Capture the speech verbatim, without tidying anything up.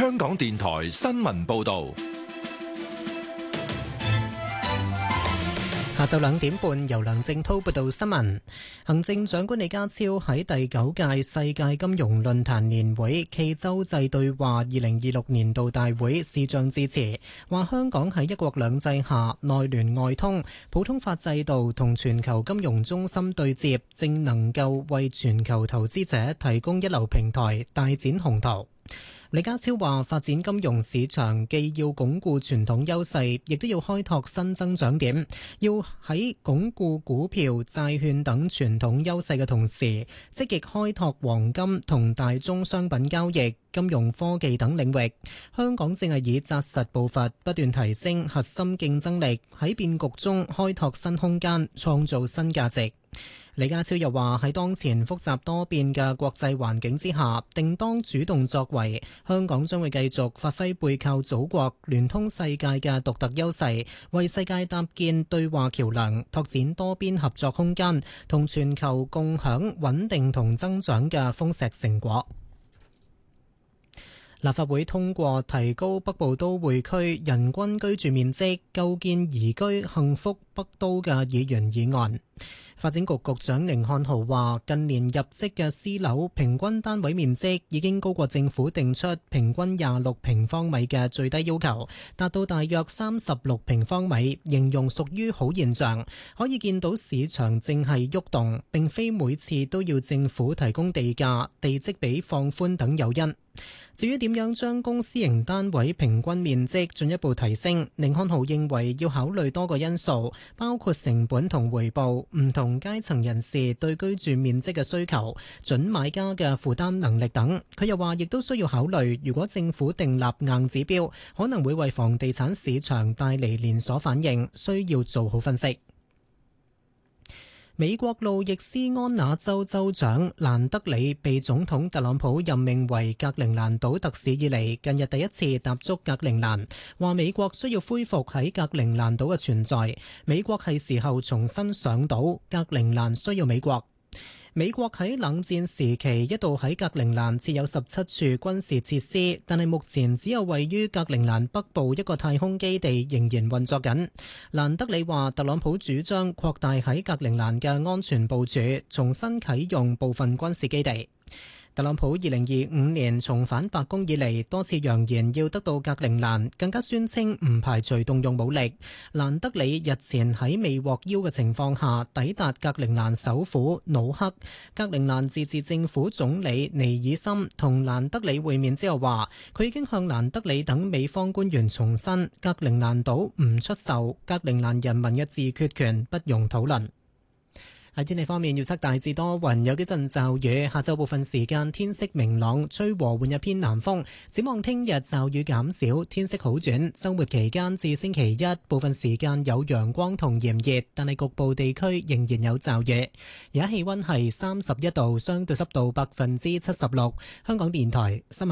香港電台新聞報道。 下晝兩點半，由梁正滔報道新聞。行政長官李家超喺第九屆世界金融論壇年會暨洲際對話二零二六年度大會視像致辭，話香港喺一國兩制下內聯外通，普通法制度同全球金融中心對接，正能夠為全球投資者提供一流平台，大展宏圖。李家超話：發展金融市場既要鞏固傳統優勢，亦都要開拓新增長點。要喺鞏固股票、債券等傳統優勢嘅同時，積極開拓黃金同大宗商品交易、金融科技等領域。香港正係以紮實步伐，不斷提升核心競爭力，喺變局中開拓新空間，創造新價值。李家超又話：喺當前複雜多變嘅國際環境之下，定當主動作為。香港將會繼續發揮背靠祖國、聯通世界嘅獨特優勢，為世界搭建對話橋樑，拓展多邊合作空間，同全球共享穩定同增長嘅豐碩成果。立法會通過提高北部都會區人均居住面積，構建宜居幸福北都嘅議員議案。發展局局長甯漢豪話：近年入則嘅私樓平均單位面積已經高過政府定出平均廿六平方米嘅最低要求，達到大約三十六平方米，形容屬於好現象。可以見到市場正係喐動，並非每次都要政府提供地價、地積比放寬等誘因。至於點樣將公私營單位平均面積進一步提升，甯漢豪認為要考慮多個因素，包括成本同回報、唔同階層人士對居住面積嘅需求、準買家嘅負擔能力等。佢又話，亦都需要考慮，如果政府訂立硬指標，可能會為房地產市場帶嚟連鎖反應，需要做好分析。美國路易斯安那州州長蘭德里被總統特朗普任命為格陵蘭島特使以嚟，近日第一次踏足格陵蘭，話美國需要恢復喺格陵蘭島嘅存在，美國係時候重新上島，格陵蘭需要美國。美國喺冷戰時期一度喺格陵蘭設有十七處軍事設施，但係目前只有位於格陵蘭北部一個太空基地仍然運作緊。蘭德里話，特朗普主張擴大喺格陵蘭嘅安全部署，重新啟用部分軍事基地。特朗普二零二五年重返白宮以嚟，多次揚言要得到格陵蘭，更加宣稱唔排除動用武力。蘭德里日前喺未獲邀嘅情況下抵達格陵蘭首府努克，格陵蘭自治政府總理尼爾森同蘭德里會面之後話，佢已經向蘭德里等美方官員重申，格陵蘭島唔出售，格陵蘭人民嘅自決權不容討論。喺天氣方面，預測大致多雲，有幾陣驟雨。下晝部分時間天色明朗，吹和緩一偏南風。展望聽日驟雨減少，天色好轉。週末期間至星期一，部分時間有陽光同炎熱，但係局部地區仍然有驟雨。而家氣溫係三十一度，相對濕度百分之七十六。香港電台新聞